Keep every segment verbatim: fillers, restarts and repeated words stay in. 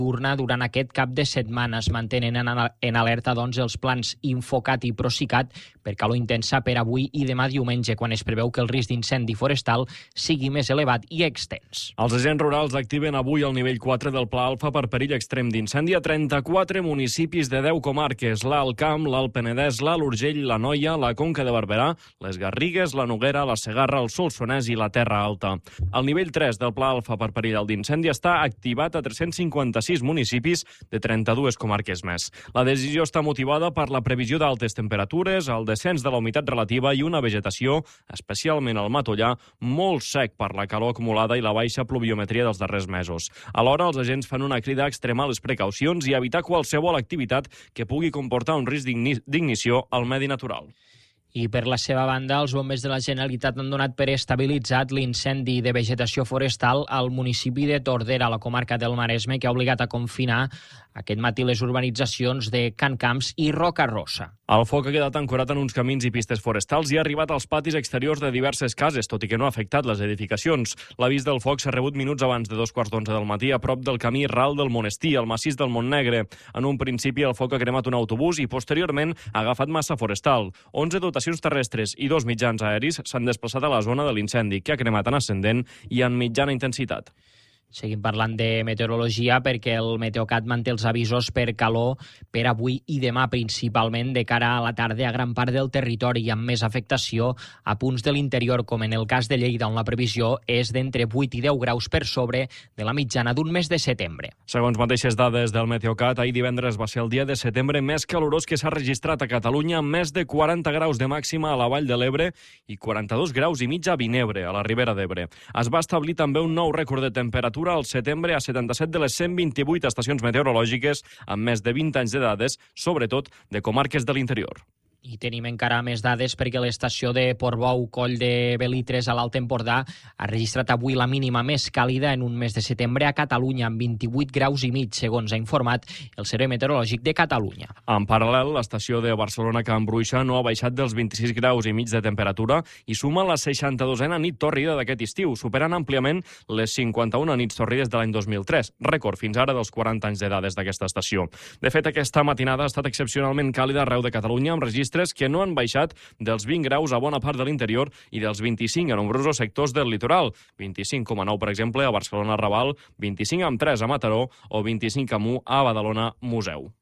urna durant aquest cap de setmana. Es mantenen en alerta doncs, els plans Infocat i Procicat per calor intensa per avui i demà diumenge, quan es preveu que el risc d'incendi forestal sigui més elevat i extens. Els agents rurals activen avui el nivell quatre del Pla Alfa per perill extrem d'incendi a trenta-quatre municipis de deu comarques: l'Alt Camp, l'Alt Penedès, l'Alt Urgell, l'Anoia, la Conca de Barberà, les Garrigues, la Noguera, la Segarra, el Solsonès i la Terra Alta. El nivell tres del Pla Alfa per perill d'incendi està activat a tres-cents cinquanta-sis municipis de trenta-dues comarques més. La decisió està motivada per la previsió d'altes temperatures, el descens de la humitat relativa i una vegetació, especialment al matollar, molt sec per la calor acumulada i la baixa pluviometria dels darrers mesos. Alhora, els agents fan una crida a extremar les precaucions i a evitar qualsevol activitat que pugui comportar un risc d'ignició al medi natural. I per la seva banda, els bombers de la Generalitat han donat per estabilitzat l'incendi de vegetació forestal al municipi de Tordera, a la comarca del Maresme, que ha obligat a confinar aquest matí les urbanitzacions de Can Camps i Roca Rossa. El foc ha quedat ancorat en uns camins i pistes forestals i ha arribat als patis exteriors de diverses cases, tot i que no ha afectat les edificacions. L'avís del foc s'ha rebut minuts abans de dos quarts d'onze del matí a prop del camí ral del Monestir, al massís del Montnegre. En un principi, el foc ha cremat un autobús i, posteriorment, ha agafat massa forestal. onze dotacions terrestres i dos mitjans aeris s'han desplaçat a la zona de l'incendi, que ha cremat en ascendent i en mitjana intensitat. Seguim parlant de meteorologia perquè el Meteocat manté els avisos per calor per avui i demà, principalment de cara a la tarda a gran part del territori i amb més afectació a punts de l'interior, com en el cas de Lleida, on la previsió és d'entre vuit i deu graus per sobre de la mitjana d'un mes de setembre. Segons mateixes dades del Meteocat, ahir divendres va ser el dia de setembre més calorós que s'ha registrat a Catalunya, amb més de quaranta graus de màxima a la Vall de l'Ebre i quaranta-dos graus i mig a Vinebre, a la Ribera d'Ebre. Es va establir també un nou rècord de temperatura al setembre a setanta-set de les cent vint-i-vuit estacions meteorològiques amb més de vint anys de dades, sobretot de comarques de l'interior. I tenim encara més dades perquè l'estació de Portbou, Coll de Belitres, a l'Alt Empordà, ha registrat avui la mínima més càlida en un mes de setembre a Catalunya, amb vint-i-vuit graus i mig, segons ha informat el Servei Meteorològic de Catalunya. En paral·lel, l'estació de Barcelona-Can Bruixa no ha baixat dels vint-i-sis graus i mig de temperatura i suma la seixanta-dosena nit tòrrida d'aquest estiu, superant àmpliament les cinquanta-una nits tòrrides de l'any dos mil tres, rècord fins ara dels quaranta anys de dades d'aquesta estació. De fet, aquesta matinada ha estat excepcionalment càlida arreu de Catalunya, amb registres que no han baixat dels vint graus a bona part de l'interior i dels vint-i-cinc a nombrosos sectors del litoral. vint-i-cinc coma nou, per exemple, a Barcelona-Raval, vint-i-cinc coma tres a Mataró o vint-i-cinc coma u a Badalona-Museu.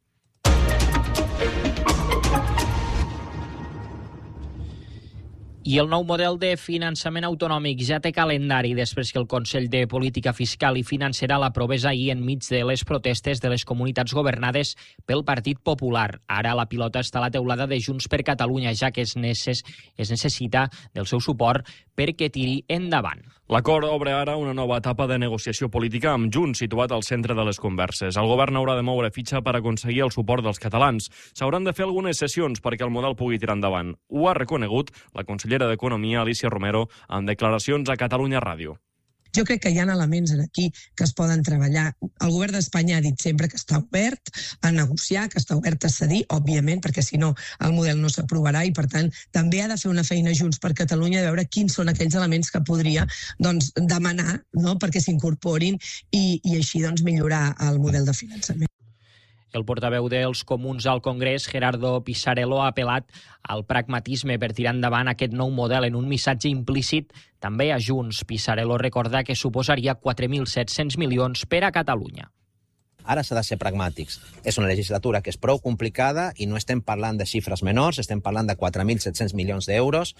I el nou model de finançament autonòmic ja té calendari després que el Consell de Política Fiscal i Financera l'aprovés ahir enmig de les protestes de les comunitats governades pel Partit Popular. Ara la pilota està a la teulada de Junts per Catalunya, ja que es, necess... es necessita del seu suport perquè tiri endavant. L'acord obre ara una nova etapa de negociació política amb Junts situat al centre de les converses. El govern haurà de moure fitxa per aconseguir el suport dels catalans. S'hauran de fer algunes sessions perquè el model pugui tirar endavant. Ho ha reconegut la consellera d'Economia, Alícia Romero, en declaracions a Catalunya Ràdio. Jo crec que hi ha elements aquí que es poden treballar. El govern d'Espanya ha dit sempre que està obert a negociar, que està obert a cedir, òbviament, perquè si no el model no s'aprovarà i, per tant, també ha de fer una feina Junts per Catalunya de veure quins són aquells elements que podria doncs, demanar, no?, perquè s'incorporin i, i així doncs, millorar el model de finançament. El portaveu dels Comuns al Congrés, Gerardo Pisarello, ha apel·lat al pragmatisme per tirar endavant aquest nou model en un missatge implícit també a Junts. Pisarello recorda que suposaria quatre mil set-cents milions per a Catalunya. Ara s'ha de ser pragmàtics. És una legislatura que és prou complicada i no estem parlant de xifres menors, estem parlant de quatre mil set-cents milions d'euros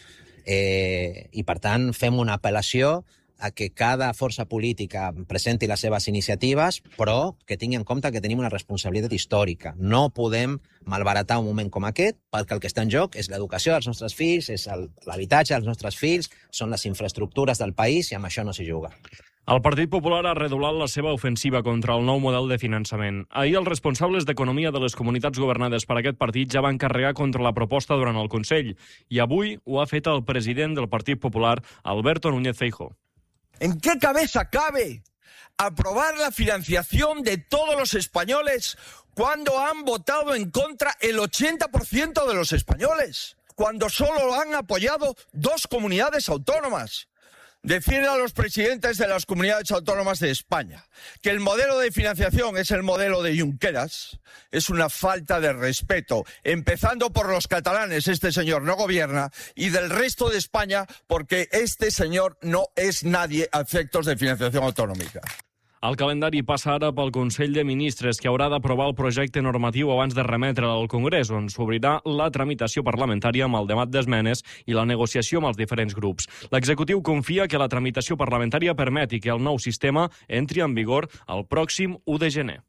eh, i, per tant, fem una apel·lació a que cada força política presenti les seves iniciatives, però que tingui en compte que tenim una responsabilitat històrica. No podem malbaratar un moment com aquest, perquè el que està en joc és l'educació dels nostres fills, és l'habitatge dels nostres fills, són les infraestructures del país i amb això no s'hi juga. El Partit Popular ha redoblat la seva ofensiva contra el nou model de finançament. Ahir els responsables d'Economia de les comunitats governades per aquest partit ja van carregar contra la proposta durant el Consell i avui ho ha fet el president del Partit Popular, Alberto Núñez Feijóo. ¿En qué cabeza cabe aprobar la financiación de todos los españoles cuando han votado en contra el ochenta por ciento de los españoles? Cuando solo han apoyado dos comunidades autónomas. decirle a los presidentes de las comunidades autónomas de España que el modelo de financiación es el modelo de Junqueras es una falta de respeto, empezando por los catalanes, este señor no gobierna, y del resto de España, porque este señor no es nadie a efectos de financiación autonòmica. El calendari passa ara pel Consell de Ministres, que haurà d'aprovar el projecte normatiu abans de remetre'l al Congrés, on s'obrirà la tramitació parlamentària amb el debat d'esmenes i la negociació amb els diferents grups. L'executiu confia que la tramitació parlamentària permeti que el nou sistema entri en vigor el pròxim u de gener.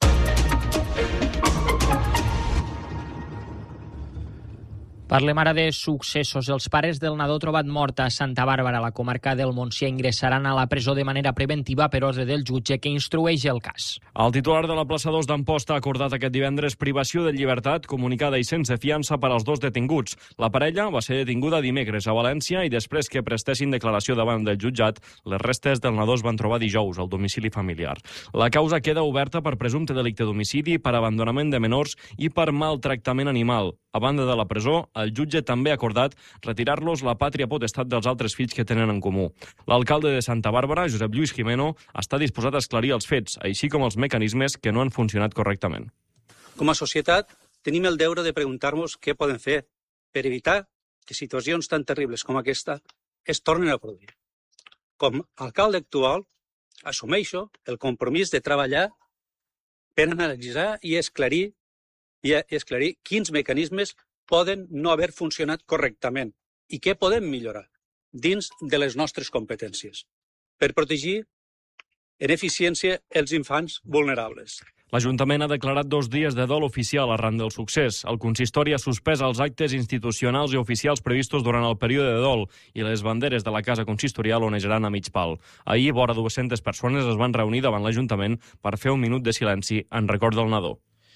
Parlem ara de successos. Els pares del nadó trobat mort a Santa Bàrbara, a la comarca del Montsià, ingressaran a la presó de manera preventiva per ordre del jutge que instrueix el cas. El titular de la plaça dos d'Amposta ha acordat aquest divendres privació de llibertat comunicada i sense fiança per als dos detinguts. La parella va ser detinguda dimecres a València i després que prestessin declaració davant del jutjat, les restes del nadó es van trobar dijous al domicili familiar. La causa queda oberta per presumpte delicte d'homicidi, per abandonament de menors i per maltractament animal. A banda de la presó, el jutge també ha acordat retirar-los la pàtria potestat dels altres fills que tenen en comú. L'alcalde de Santa Bàrbara, Josep Lluís Jimeno, està disposat a esclarir els fets, així com els mecanismes que no han funcionat correctament. Com a societat, tenim el deure de preguntar-nos què podem fer per evitar que situacions tan terribles com aquesta es tornin a produir. Com a alcalde actual, assumeixo el compromís de treballar per analitzar i esclarir i esclarir quins mecanismes poden no haver funcionat correctament i què podem millorar dins de les nostres competències per protegir en eficiència els infants vulnerables. L'Ajuntament ha declarat dos dies de dol oficial arran del succés. El consistori ha suspès els actes institucionals i oficials previstos durant el període de dol i les banderes de la casa consistorial onejaran a mig pal. Ahir, vora dues-centes persones es van reunir davant l'Ajuntament per fer un minut de silenci en record del nadó.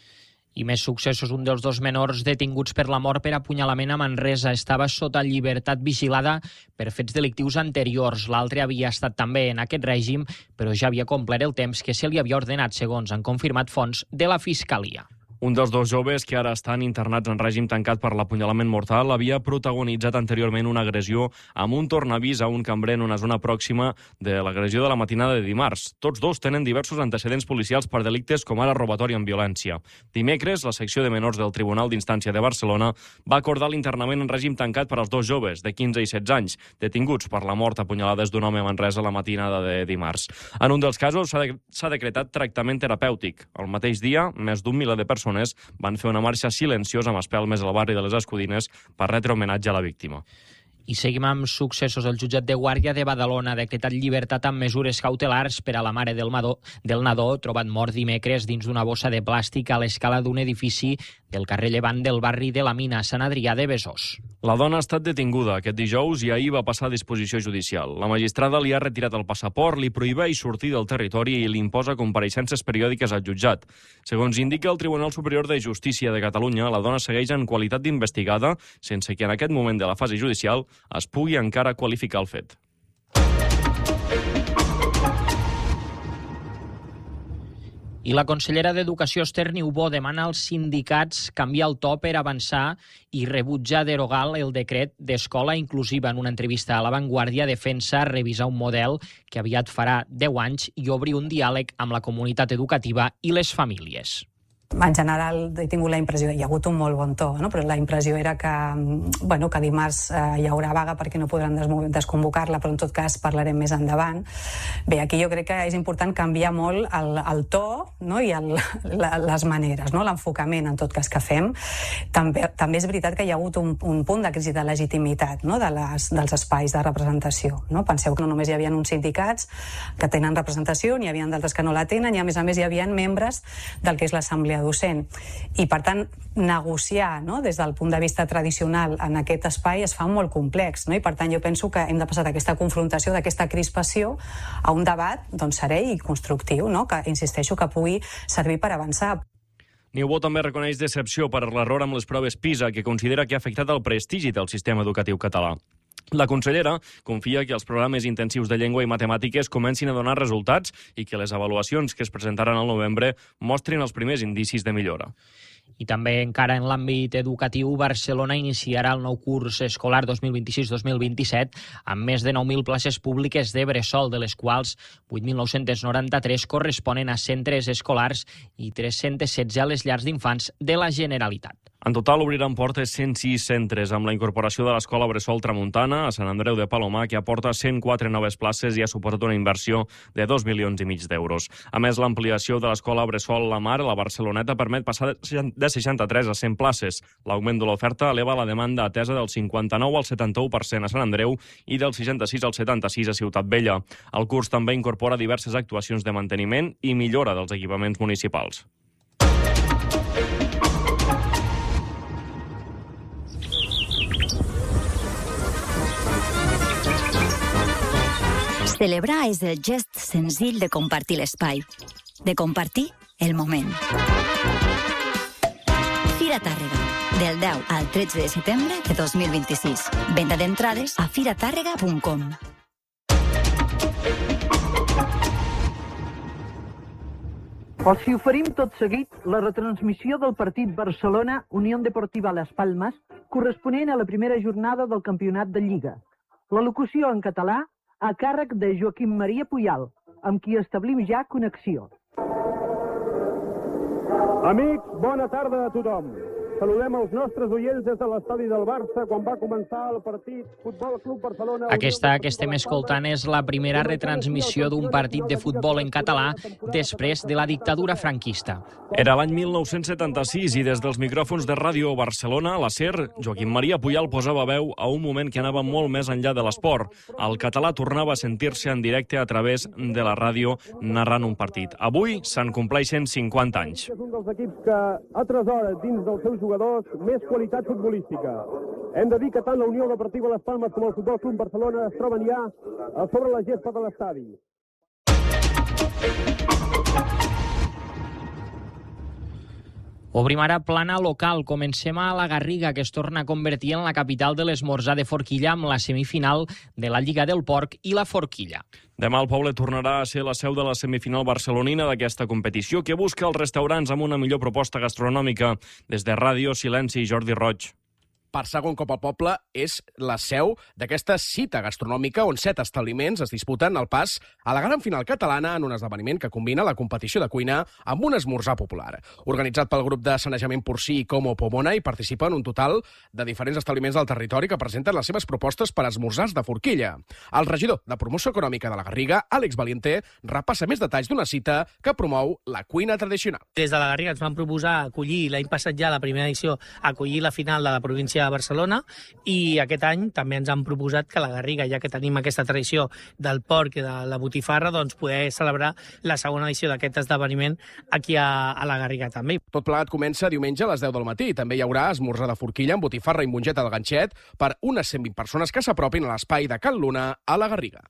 I més successos. Un dels dos menors detinguts per la mort per apunyalament a Manresa estava sota llibertat vigilada per fets delictius anteriors. L'altre havia estat també en aquest règim, però ja havia complert el temps que se li havia ordenat, segons han confirmat fonts de la Fiscalia. Un dels dos joves que ara estan internats en règim tancat per l'apunyalament mortal havia protagonitzat anteriorment una agressió amb un tornavís a un cambrer en una zona pròxima de l'agressió de la matinada de dimarts. Tots dos tenen diversos antecedents policials per delictes com ara robatori amb violència. Dimecres, la secció de menors del Tribunal d'Instància de Barcelona va acordar l'internament en règim tancat per als dos joves de quinze i setze anys, detinguts per la mort a punyalades d'un home a Manresa la matinada de dimarts. En un dels casos s'ha de- s'ha decretat tractament terapèutic. El mateix dia, més d'un miler de persones van fer una marxa silenciosa amb espelmes al barri de les Escudines per retre homenatge a la víctima. I seguim amb successos. El jutjat de Guàrdia de Badalona ha decretat llibertat amb mesures cautelars per a la mare del, madó, del nadó trobat mort dimecres dins d'una bossa de plàstic a l'escala d'un edifici del carrer Llevant del barri de la Mina, Sant Adrià de Besòs. La dona ha estat detinguda aquest dijous i ahir va passar a disposició judicial. La magistrada li ha retirat el passaport, li prohibeix sortir del territori i li imposa compareixences periòdiques al jutjat. Segons indica el Tribunal Superior de Justícia de Catalunya, la dona segueix en qualitat d'investigada sense que en aquest moment de la fase judicial es pugui encara qualificar el fet. I la consellera d'Educació, Esther Niubó, demana als sindicats canviar el to per avançar i rebutjar derogar el decret d'escola inclusiva. En una entrevista a La Vanguardia, defensa revisar un model que aviat farà deu anys i obrir un diàleg amb la comunitat educativa i les famílies. En general he tingut la impressió, hi ha hagut un molt bon to, no? Però la impressió era que, bueno, que dimarts eh, hi haurà vaga perquè no podran desconvocar-la, però en tot cas parlarem més endavant. Bé, aquí jo crec que és important canviar molt el, el to, no? I el, la, les maneres, no? L'enfocament en tot cas que fem. També, també és veritat que hi ha hagut un, un punt de crisi de legitimitat, no? de les, dels espais de representació. No? Penseu que no només hi havia uns sindicats que tenen representació, n'hi havia d'altres que no la tenen, i a més a més hi havia membres del que és l'assemblea docent. I, per tant, negociar, no? Des del punt de vista tradicional en aquest espai es fa molt complex, no? I, per tant, jo penso que hem de passar d'aquesta confrontació, d'aquesta crispació, a un debat doncs, serè i constructiu, no? Que, insisteixo, que pugui servir per avançar. Niubó també reconeix decepció per l'error amb les proves PISA, que considera que ha afectat el prestigi del sistema educatiu català. La consellera confia que els programes intensius de llengua i matemàtiques comencin a donar resultats i que les avaluacions que es presentaran al novembre mostrin els primers indicis de millora. I també encara en l'àmbit educatiu, Barcelona iniciarà el nou curs escolar dos mil vint-i-sis dos mil vint-i-set amb més de nou mil places públiques de bressol, de les quals vuit mil nou-cents noranta-tres corresponen a centres escolars i tres-cents setze a les llars d'infants de la Generalitat. En total obriran portes cent sis centres, amb la incorporació de l'Escola Bressol Tramuntana a Sant Andreu de Palomar, que aporta cent quatre noves places i ha suportat una inversió de dos milions i mig d'euros. A més, l'ampliació de l'Escola Bressol La Mar, la Barceloneta, permet passar de seixanta-tres a cent places. L'augment de l'oferta eleva la demanda atesa del cinquanta-nou al setanta-u per cent a Sant Andreu i del seixanta-sis al setanta-sis a Ciutat Vella. El curs també incorpora diverses actuacions de manteniment i millora dels equipaments municipals. Celebrar és el gest senzill de compartir l'espai, de compartir el moment. Fira Tàrrega, del deu al tretze de setembre de dos mil vint-i-sis. Venda d'entrades a fira tàrrega punt com. Els hi oferim tot seguit la retransmissió del partit Barcelona-Unión Deportiva Las Palmas, corresponent a la primera jornada del campionat de Lliga. La locució en català a càrrec de Joaquim Maria Puyal, amb qui establim ja connexió. Amics, bona tarda a tothom. Saludem els nostres oients des de l'estadi del Barça quan va començar el partit Futbol Club Barcelona. Aquesta que estem escoltant és la primera retransmissió d'un partit de futbol en català després de la dictadura franquista. Era l'any mil nou-cents setanta-sis i des dels micròfons de Ràdio Barcelona, la SER, Joaquim Maria Puyal posava veu a un moment que anava molt més enllà de l'esport. El català tornava a sentir-se en directe a través de la ràdio narrant un partit. Avui se'n compleixen cinquanta anys. És un dels equips que atresora dins dels seus jugadors més qualitat futbolística. Hem de dir que tant la Unió Deportiva Las Palmas com el Futbol Club Barcelona es troben ja a sobre la gespa de l'estadi. Obrim ara plana local. Comencem a la Garriga, que es torna a convertir en la capital de l'esmorzar de forquilla amb la semifinal de la Lliga del Porc i la Forquilla. Demà el poble tornarà a ser la seu de la semifinal barcelonina d'aquesta competició, que busca els restaurants amb una millor proposta gastronòmica. Des de Ràdio, Silenci i Jordi Roig. Per segon cop al poble és la seu d'aquesta cita gastronòmica on set establiments es disputen el pas a la gran final catalana en un esdeveniment que combina la competició de cuina amb un esmorzar popular. Organitzat pel grup de sanejament porcí Como Pomona, hi participen un total de diferents establiments del territori que presenten les seves propostes per esmorzars de forquilla. El regidor de Promoció Econòmica de la Garriga, Àlex Valiente, repassa més detalls d'una cita que promou la cuina tradicional. Des de la Garriga ens van proposar acollir, l'any passat ja, la primera edició, acollir la final de la província de Barcelona, i aquest any també ens han proposat que la Garriga, ja que tenim aquesta tradició del porc i de la botifarra, doncs poder celebrar la segona edició d'aquest esdeveniment aquí a, a la Garriga també. Tot plegat comença diumenge a les deu del matí. També hi haurà esmorzar de forquilla amb botifarra i mongeta del ganxet per unes cent vint persones que s'apropin a l'espai de Can Luna a la Garriga.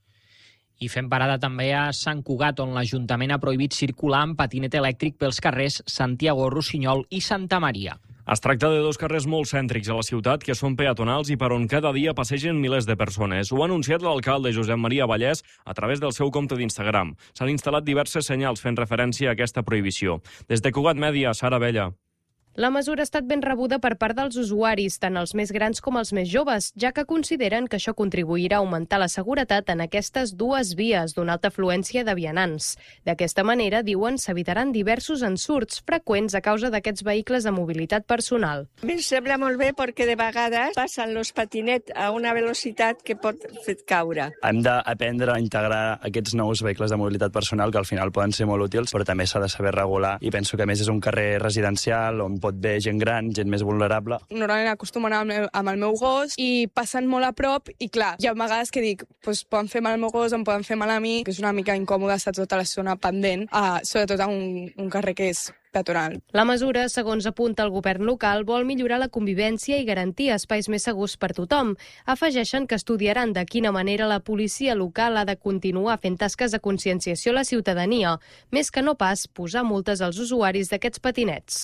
I fem parada també a Sant Cugat, on l'Ajuntament ha prohibit circular amb patinet elèctric pels carrers Santiago, Rossinyol i Santa Maria. Es tracta de dos carrers molt cèntrics a la ciutat que són peatonals i per on cada dia passegen milers de persones. Ho ha anunciat l'alcalde Josep Maria Vallès a través del seu compte d'Instagram. S'han instal·lat diverses senyals fent referència a aquesta prohibició. Des de Cugat Mèdia, Sara Bella. La mesura ha estat ben rebuda per part dels usuaris, tant els més grans com els més joves, ja que consideren que això contribuirà a augmentar la seguretat en aquestes dues vies d'una alta afluència de vianants. D'aquesta manera, diuen, s'evitaran diversos ensurts freqüents a causa d'aquests vehicles de mobilitat personal. A mi em sembla molt bé perquè de vegades passen els patinets a una velocitat que pot fer caure. Hem d'aprendre a integrar aquests nous vehicles de mobilitat personal que al final poden ser molt útils, però també s'ha de saber regular, i penso que a més és un carrer residencial on pot haver gent gran, gent més vulnerable. Normalment acostumo a anar amb el, amb el meu gos i passen molt a prop i clar, hi ha vegades que dic, pues, poden fer mal al meu gos, em poden fer mal a mi, que és una mica incòmode estar tota la zona pendent, uh, sobretot a un, un carrer que és peatonal. La mesura, segons apunta el govern local, vol millorar la convivència i garantir espais més segurs per tothom. Afegeixen que estudiaran de quina manera la policia local ha de continuar fent tasques de conscienciació a la ciutadania, més que no pas posar multes als usuaris d'aquests patinets.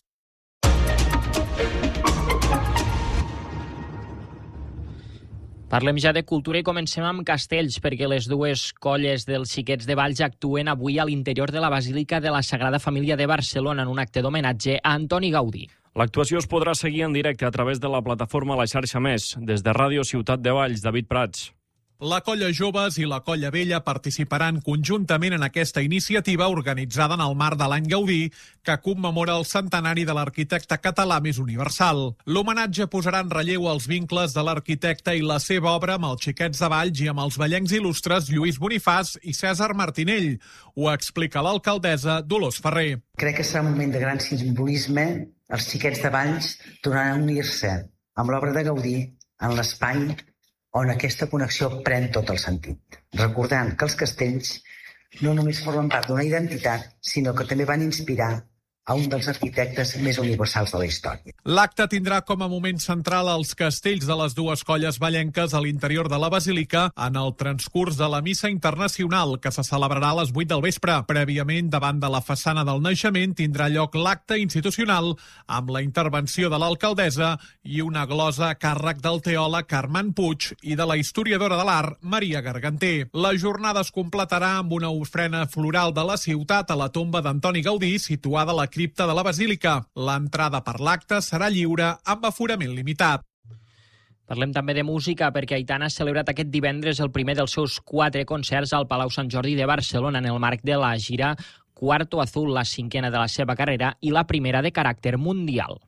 Parlem ja de cultura i comencem amb castells, perquè les dues colles dels Xiquets de Valls actuen avui a l'interior de la Basílica de la Sagrada Família de Barcelona en un acte d'homenatge a Antoni Gaudí. L'actuació es podrà seguir en directe a través de la plataforma La Xarxa Més. Des de Ràdio Ciutat de Valls, David Prats. La Colla Joves i la Colla Vella participaran conjuntament en aquesta iniciativa organitzada en el marc de l'Any Gaudí, que commemora el centenari de l'arquitecte català més universal. L'homenatge posarà en relleu els vincles de l'arquitecte i la seva obra amb els Xiquets de Valls i amb els vallencs il·lustres Lluís Bonifàs i Cèsar Martinell. Ho explica l'alcaldessa Dolors Ferrer. Crec que serà un moment de gran simbolisme. Els Xiquets de Valls tornaran a unir-se amb l'obra de Gaudí en l'espai on aquesta connexió pren tot el sentit. Recordant que els castells no només formen part d'una identitat, sinó que també van inspirar a un dels arquitectes més universals de la història. L'acte tindrà com a moment central els castells de les dues colles vallenques a l'interior de la Basílica en el transcurs de la Missa Internacional, que se celebrarà a les vuit del vespre. Prèviament, davant de la façana del Naixement, tindrà lloc l'acte institucional amb la intervenció de l'alcaldessa i una glosa a càrrec del teòleg Carmen Puig i de la historiadora de l'art Maria Garganter. La jornada es completarà amb una ofrena floral de la ciutat a la tomba d'Antoni Gaudí, situada a la cripta de la Basílica. L'entrada per l'acte serà lliure amb aforament limitat. Parlem també de música perquè Aitana ha celebrat aquest divendres el primer dels seus quatre concerts al Palau Sant Jordi de Barcelona en el marc de la gira Cuarto Azul, la cinquena de la seva carrera i la primera de caràcter mundial.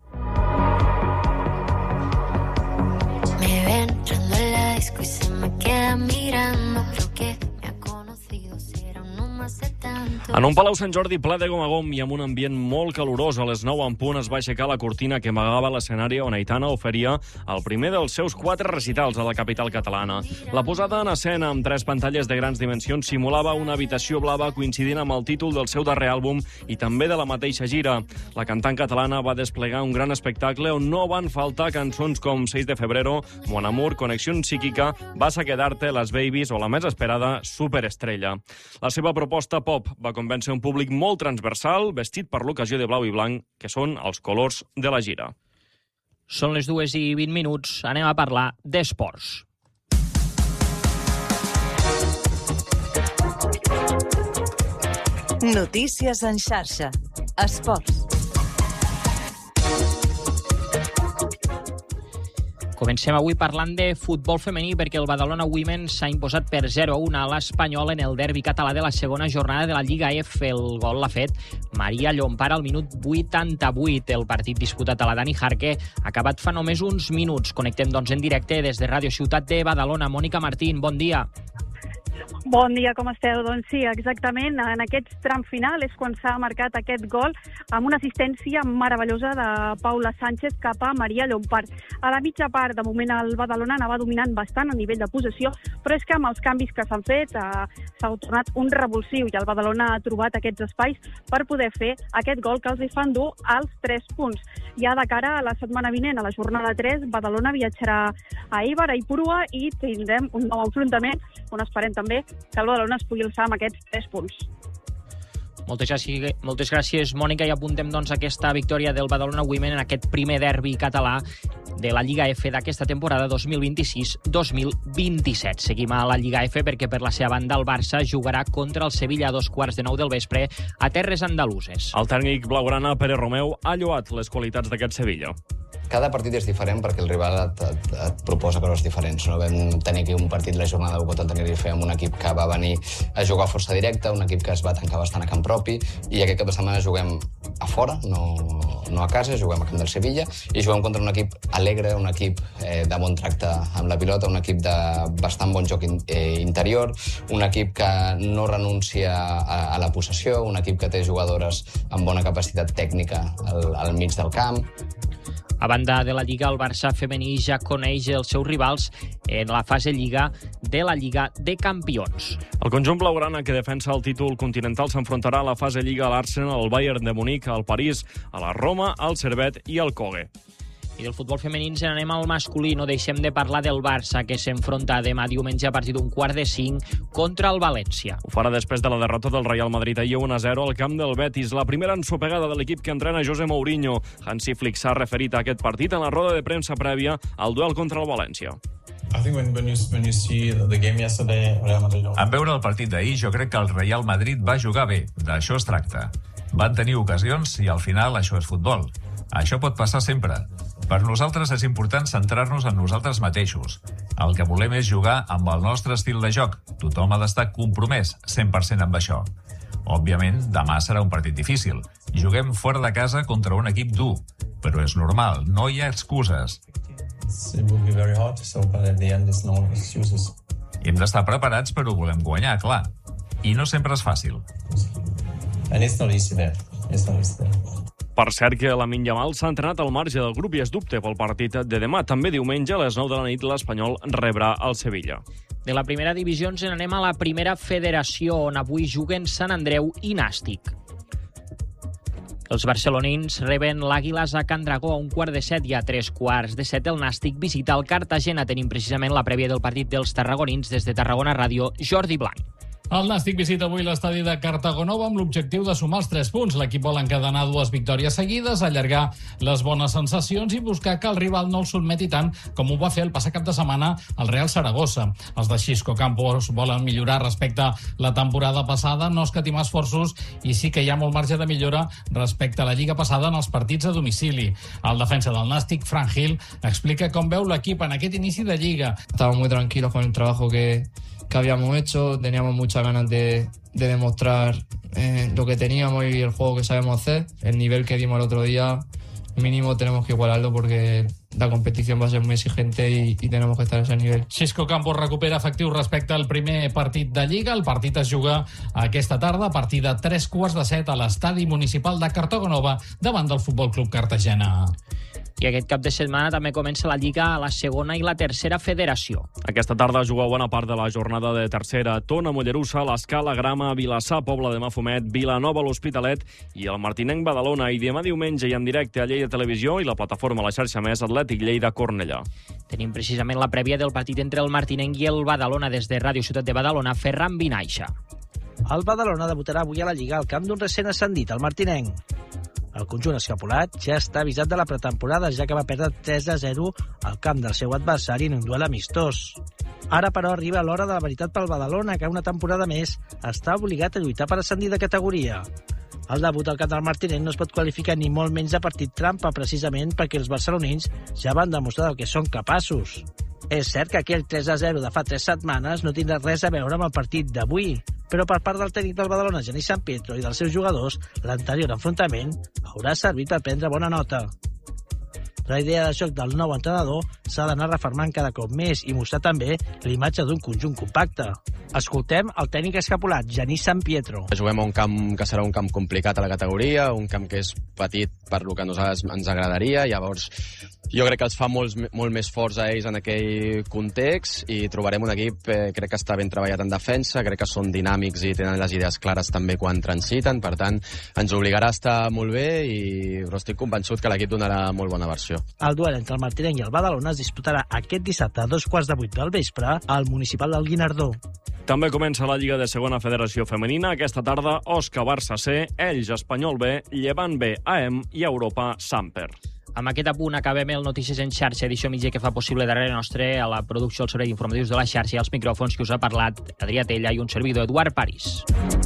Me ven entrando en la disco y se me queda mirando, creo que me ha conocido, será un no más de tanto. En un Palau Sant Jordi ple de gom a gom i amb un ambient molt calorós, a les nou en punt es va aixecar la cortina que amagava l'escenari on Aitana oferia el primer dels seus quatre recitals a la capital catalana. La posada en escena amb tres pantalles de grans dimensions simulava una habitació blava coincidint amb el títol del seu darrer àlbum i també de la mateixa gira. La cantant catalana va desplegar un gran espectacle on no van faltar cançons com seis de febrero, Mon Amour, Conexión Psíquica, Vas a quedarte, Las Babies o la més esperada, Superestrella. La seva proposta pop va convèncer un públic molt transversal, vestit per l'ocasió de blau i blanc, que són els colors de la gira. Són les dues i vint minuts. Anem a parlar d'esports. Notícies en xarxa. Esports. Comencem avui parlant de futbol femení perquè el Badalona Women s'ha imposat per zero a un a l'Espanyol en el derbi català de la segona jornada de la Lliga F. El gol l'ha fet Maria Llompart al minut vuitanta-vuit. El partit disputat a la Dani Jarque ha acabat fa només uns minuts. Connectem doncs en directe des de Ràdio Ciutat de Badalona. Mònica Martín, bon dia. Bon dia, com esteu? Doncs sí, exactament. En aquest tram final és quan s'ha marcat aquest gol amb una assistència meravellosa de Paula Sánchez cap a Maria Llompart. A la mitja part, de moment, el Badalona anava dominant bastant a nivell de possessió, però és que amb els canvis que s'han fet eh, s'ha tornat un revulsiu i el Badalona ha trobat aquests espais per poder fer aquest gol que els hi fan dur als tres punts. Ja de cara a la setmana vinent, a la jornada tres, Badalona viatjarà a Eibar, a Ipurua, i tindrem un nou enfrontament on esperem també que el Badalona es pugui alçar amb aquests tres punts. Moltes gràcies, moltes gràcies, Mònica, i apuntem doncs aquesta victòria del Badalona Women en aquest primer derbi català de la Lliga F d'aquesta temporada dos mil vint-i-sis dos mil vint-i-set. Seguim a la Lliga F perquè per la seva banda el Barça jugarà contra el Sevilla a dos quarts de nou del vespre a terres andaluses. El tècnic blaugrana Pere Romeu ha lloat les qualitats d'aquest Sevilla. Cada partit és diferent perquè el rival et, et, et proposa coses diferents. No vam tenir aquí un partit la jornada u contra el Tenerife amb un equip que va venir a jugar força directa, un equip que es va tancar bastant a camp propi, i aquest cap de setmana juguem a fora, no, no a casa, juguem a camp del Sevilla, i juguem contra un equip alegre, un equip eh, de bon tracte amb la pilota, un equip de bastant bon joc in, eh, interior, un equip que no renuncia a, a la possessió, un equip que té jugadores amb bona capacitat tècnica al, al mig del camp. A banda de la Lliga, el Barça femení ja coneix els seus rivals en la fase Lliga de la Lliga de Campions. El conjunt blaugrana que defensa el títol continental s'enfrontarà a la fase Lliga a l'Arsenal, al Bayern de Munic, al París, a la Roma, al Servette i al Cogue. I del futbol femení ens anem al masculí. No deixem de parlar del Barça, que s'enfronta demà diumenge a partir d'un quart de cinc contra el València. Ho farà després de la derrota del Real Madrid ahir un a zero al camp del Betis. La primera ensopegada de l'equip que entrena José Mourinho. Hansi Flick s'ha referit a aquest partit en la roda de premsa prèvia al duel contra el València. En veure el partit d'ahir, jo crec que el Real Madrid va jugar bé. D'això es tracta. Van tenir ocasions i al final això és futbol. Això pot passar sempre. Per nosaltres és important centrar-nos en nosaltres mateixos. El que volem és jugar amb el nostre estil de joc. Tothom ha d'estar compromès cent per cent amb això. Òbviament, demà serà un partit difícil. Juguem fora de casa contra un equip dur. Però és normal, no hi ha excuses. Hem d'estar preparats, però volem guanyar, clar. I no sempre és fàcil. Per cert que Lamine Yamal s'ha entrenat al marge del grup i es dubte pel partit de demà. També diumenge a les nou de la nit l'Espanyol rebrà el Sevilla. De la primera divisió ens n'anem a la primera federació, on avui juguen Sant Andreu i Nàstic. Els barcelonins reben l'Àguiles a Can Dragó a un quart de set i a tres quarts de set el Nàstic visita el Cartagena. Tenim precisament la prèvia del partit dels tarragonins des de Tarragona Ràdio, Jordi Blanc. El Nàstic visita avui l'estadi de Cartagonova amb l'objectiu de sumar els tres punts. L'equip vol encadenar dues victòries seguides, allargar les bones sensacions i buscar que el rival no el sotmeti tant com ho va fer el passat cap de setmana el Real Saragossa. Els de Xisco Campos volen millorar respecte a la temporada passada, no escatimar esforços i sí que hi ha molt marge de millora respecte a la Lliga passada en els partits a domicili. El defensa del Nàstic, Fran Gil, explica com veu l'equip en aquest inici de Lliga. Estamos muy tranquilos con el trabajo que... que habíamos hecho, teníamos muchas ganas de, de demostrar eh, lo que teníamos y el juego que sabemos hacer. El nivel que dimos el otro día, mínimo tenemos que igualarlo porque la competición va a ser muy exigente y, y tenemos que estar a ese nivel. Xisco Campos recupera efectiu respecte al primer partit de Lliga. El partit es juga aquesta tarda a partir de tres quarts de set a l'estadi municipal de Cartagonova davant del Futbol Club Cartagena. I aquest cap de setmana també comença la Lliga a la segona i la tercera federació. Aquesta tarda jugueu bona part de la jornada de tercera. Tona, Mollerussa, l'Escala, Grama, Vilassar, Pobla de Mafumet, Vilanova, l'Hospitalet i el Martinenc Badalona. I demà diumenge i en directe a Lleida Televisió i la plataforma La Xarxa Més, Atlètic Lleida Cornellà. Tenim precisament la prèvia del partit entre el Martinenc i el Badalona des de Ràdio Ciutat de Badalona, Ferran Vinaixa. El Badalona debutarà avui a la Lliga al camp d'un recent ascendit, el Martinenc. El conjunt escapulat ja està avisat de la pretemporada, ja que va perdre tres a zero al camp del seu adversari en un duel amistós. Ara, però, arriba l'hora de la veritat pel Badalona, que una temporada més està obligat a lluitar per ascendir de categoria. El debut al camp del Martinenc no es pot qualificar ni molt menys de partit trampa, precisament perquè els barcelonins ja van demostrar del que són capaços. És cert que aquell tres a zero de fa tres setmanes no tindrà res a veure amb el partit d'avui, però per part del tècnic del Badalona, Genís Sampietro, i dels seus jugadors, l'anterior enfrontament haurà servit per prendre bona nota. La idea de joc del nou entrenador s'ha d'anar refermant cada cop més i mostrar també l'imatge d'un conjunt compacte. Escoltem el tècnic escapulat, Genís Sampietro. Juguem a un camp que serà un camp complicat a la categoria, un camp que és petit per lo que a nosaltres ens agradaria, llavors jo crec que els fa molts, molt més forts a ells en aquell context i trobarem un equip, eh, crec que està ben treballat en defensa, crec que són dinàmics i tenen les idees clares també quan transiten, per tant ens obligarà a estar molt bé i però estic convençut que l'equip donarà molt bona versió. El duel entre el Martinenc i el Badalona es disputarà aquest dissabte a dos quarts de vuit del vespre al municipal del Guinardó. També comença la Lliga de Segona Federació Femenina. Aquesta tarda, Osca Barça C, Elx Espanyol B, Llevant B, A E M i Europa Samper. Amb aquest apunt acabem el Notícies en xarxa, edició mitja que fa possible darrere nostre a la producció del servei d'informatius de la xarxa i als micròfons que us ha parlat Adrià Tella i un servidor, Eduard París.